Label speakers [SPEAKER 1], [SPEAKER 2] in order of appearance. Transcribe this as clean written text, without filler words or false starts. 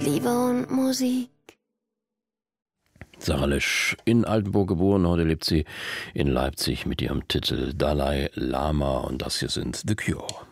[SPEAKER 1] Liebe und Musik.
[SPEAKER 2] Sarah Lesch, in Altenburg geboren, heute lebt sie in Leipzig mit ihrem Titel Dalai Lama und das hier sind The Cure.